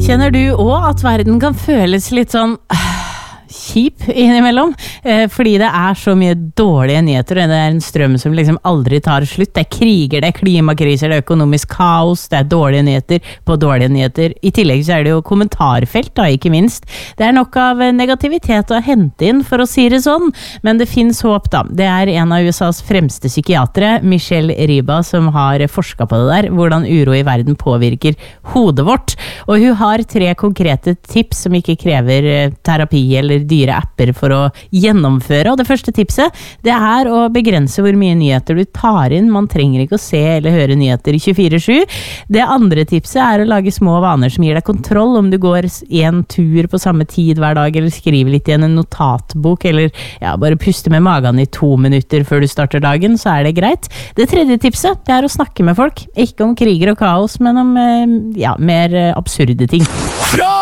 Kjenner du også at verden kan føles litt sånn kjip innimellom, fordi det så mye dårlige nyheter, det en strøm som liksom aldri tar slutt, det kriger, det klimakriser, det økonomisk kaos, det dårlige nyheter på dårlige nyheter, i tillegg så det jo kommentarfelt da, ikke minst. Det nok av negativitet å hente inn, for å si det sånn, men det finnes håp da. Det en av USAs fremste psykiatere, Michelle Riba, som har forsket på det der, hvordan uro i verden påvirker hodet vårt, og hun har 3 konkrete tips som ikke krever terapi eller dyre apper for å gjennomføre, og det første tipset, det å begrense hvor mye nyheter du tar inn. Man trenger ikke å se eller høre nyheter 24/7. Det andre tipset å lage små vaner som gir deg kontroll, om du går en tur på samme tid hver dag, eller skriver litt i en notatbok, eller ja, bare puste med magen i 2 minutter før du starter dagen, så det greit. Det tredje tipset, det å snakke med folk, ikke om kriger og kaos, men om ja, mer absurde ting.